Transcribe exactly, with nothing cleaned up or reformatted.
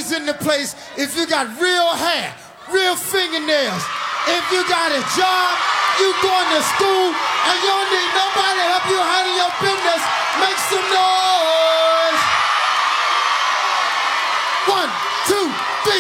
ladies in the place, if you got real hair, real fingernails, if you got a job, you going to school, and you don't need nobody to help you handle your business, make some noise.